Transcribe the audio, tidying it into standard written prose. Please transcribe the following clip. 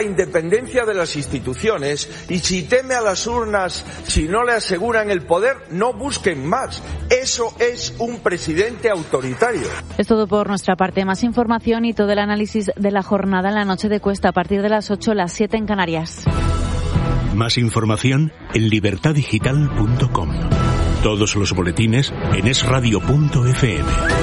independencia de las instituciones, y si teme a las urnas, si no le aseguran el poder, no busquen más. Eso es un presidente autoritario. Es todo por nuestra parte. Más información y todo el análisis de la jornada en la noche de Cuesta a partir de las 8, las 7 en Canarias. Más información en libertadigital.com. Todos los boletines en esradio.fm.